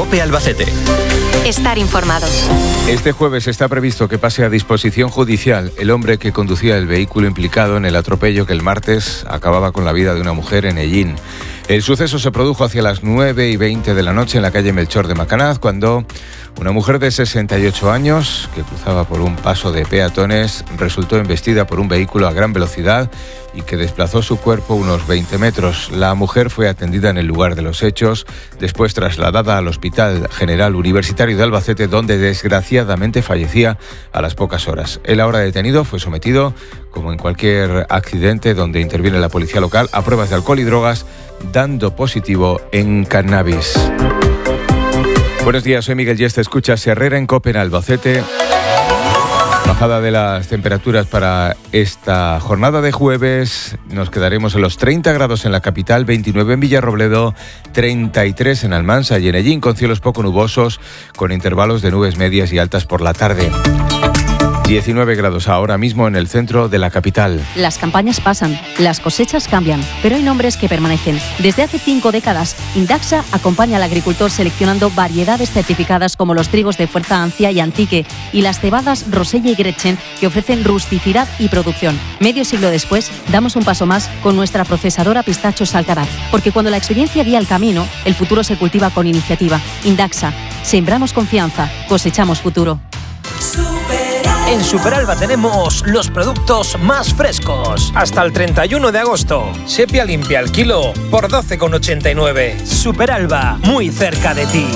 COPE Albacete. Estar informados. Este jueves está previsto que pase a disposición judicial el hombre que conducía el vehículo implicado en el atropello que el martes acababa con la vida de una mujer en Ellín. El suceso se produjo hacia las 9:20 de la noche en la calle Melchor de Macanaz, cuando una mujer de 68 años, que cruzaba por un paso de peatones, resultó embestida por un vehículo a gran velocidad y que desplazó su cuerpo unos 20 metros. La mujer fue atendida en el lugar de los hechos, después trasladada al Hospital General Universitario de Albacete, donde desgraciadamente fallecía a las pocas horas. El ahora detenido fue sometido, como en cualquier accidente donde interviene la policía local, a pruebas de alcohol y drogas, dando positivo en cannabis. Buenos días, soy Miguel Yeste, escuchas Herrera en COPE en Albacete. Bajada de las temperaturas para esta jornada de jueves. Nos quedaremos en los 30 grados en la capital, 29 en Villarrobledo, 33 en Almansa y en Ellín, con cielos poco nubosos, con intervalos de nubes medias y altas por la tarde. 19 grados ahora mismo en el centro de la capital. Las campañas pasan, las cosechas cambian, pero hay nombres que permanecen. Desde hace 5 décadas, Indaxa acompaña al agricultor seleccionando variedades certificadas como los trigos de Fuerza Ancia y Antique y las cebadas Rosella y Gretchen, que ofrecen rusticidad y producción. Medio siglo después, damos un paso más con nuestra procesadora Pistachos Alcaraz, porque cuando la experiencia guía el camino, el futuro se cultiva con iniciativa. Indaxa, sembramos confianza, cosechamos futuro. En Superalba tenemos los productos más frescos. Hasta el 31 de agosto. Sepia limpia al kilo por 12,89. Superalba, muy cerca de ti.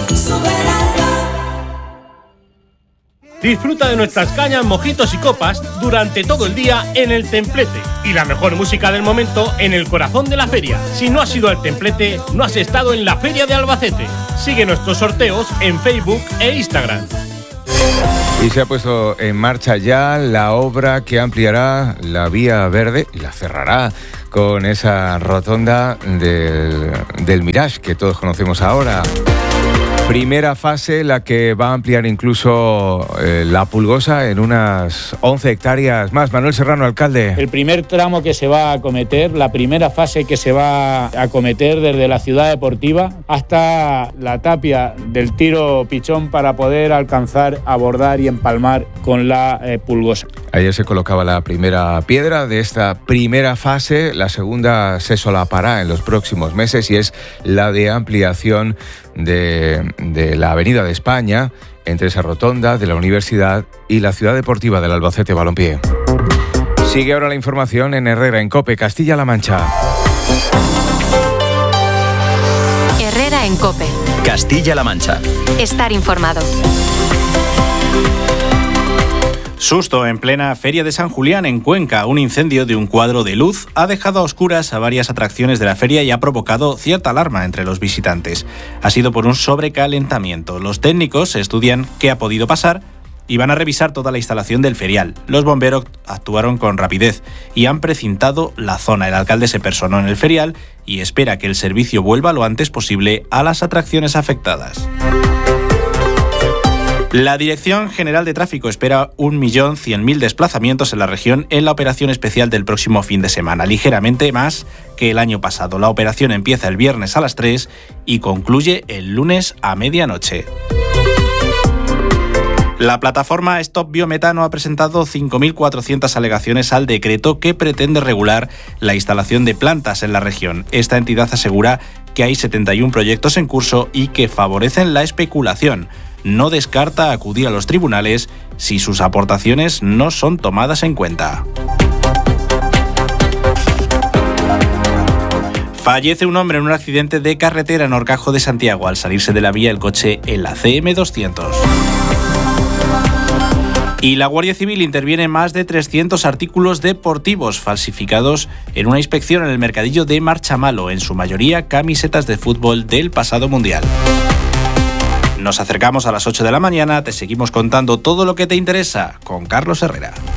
Disfruta de nuestras cañas, mojitos y copas durante todo el día en El Templete. Y la mejor música del momento en el corazón de la feria. Si no has ido al Templete, no has estado en la Feria de Albacete. Sigue nuestros sorteos en Facebook e Instagram. Y se ha puesto en marcha ya la obra que ampliará la vía verde y la cerrará con esa rotonda del Mirage que todos conocemos ahora. Primera fase, la que va a ampliar incluso la Pulgosa en unas 11 hectáreas más. Manuel Serrano, alcalde. El primer tramo que se va a acometer, la primera fase que se va a acometer desde la ciudad deportiva hasta la tapia del Tiro Pichón para poder alcanzar, abordar y empalmar con la Pulgosa. Ayer se colocaba la primera piedra de esta primera fase. La segunda se solapará en los próximos meses y es la de ampliación de la Avenida de España entre esa rotonda de la Universidad y la Ciudad Deportiva del Albacete Balompié. Sigue ahora la información en Herrera en COPE, Castilla-La Mancha. Herrera en COPE. Castilla-La Mancha. Estar informado. Susto en plena Feria de San Julián en Cuenca. Un incendio de un cuadro de luz ha dejado a oscuras a varias atracciones de la feria y ha provocado cierta alarma entre los visitantes. Ha sido por un sobrecalentamiento. Los técnicos estudian qué ha podido pasar y van a revisar toda la instalación del ferial. Los bomberos actuaron con rapidez y han precintado la zona. El alcalde se personó en el ferial y espera que el servicio vuelva lo antes posible a las atracciones afectadas. La Dirección General de Tráfico espera 1.100.000 desplazamientos en la región en la operación especial del próximo fin de semana, ligeramente más que el año pasado. La operación empieza el viernes a las 3 y concluye el lunes a medianoche. La plataforma Stop Biometano ha presentado 5.400 alegaciones al decreto que pretende regular la instalación de plantas en la región. Esta entidad asegura que hay 71 proyectos en curso y que favorecen la especulación. No descarta acudir a los tribunales si sus aportaciones no son tomadas en cuenta. Fallece un hombre en un accidente de carretera en Horcajo de Santiago al salirse de la vía el coche en la CM200. Y la Guardia Civil interviene más de 300 artículos deportivos falsificados en una inspección en el mercadillo de Marchamalo, en su mayoría camisetas de fútbol del pasado Mundial. Nos acercamos a las 8 de la mañana, te seguimos contando todo lo que te interesa con Carlos Herrera.